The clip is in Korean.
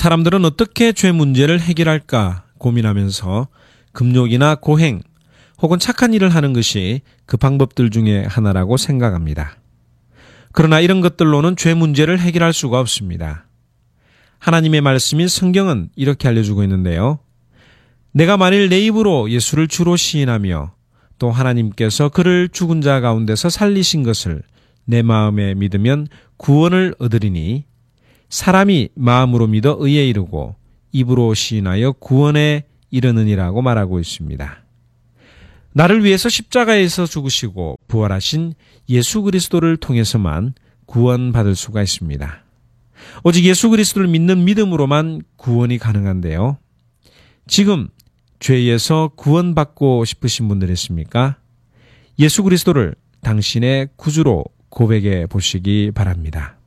사람들은 어떻게 죄 문제를 해결할까 고민하면서 금욕이나 고행 혹은 착한 일을 하는 것이 그 방법들 중에 하나라고 생각합니다. 그러나 이런 것들로는 죄 문제를 해결할 수가 없습니다. 하나님의 말씀인 성경은 이렇게 알려주고 있는데요. 내가 만일 내 입으로 예수를 주로 시인하며 또 하나님께서 그를 죽은 자 가운데서 살리신 것을 내 마음에 믿으면 구원을 얻으리니 사람이 마음으로 믿어 의에 이르고 입으로 시인하여 구원에 이르느니라고 말하고 있습니다. 나를 위해서 십자가에서 죽으시고 부활하신 예수 그리스도를 통해서만 구원받을 수가 있습니다. 오직 예수 그리스도를 믿는 믿음으로만 구원이 가능한데요. 지금 죄에서 구원받고 싶으신 분들 있습니까? 예수 그리스도를 당신의 구주로 고백해 보시기 바랍니다.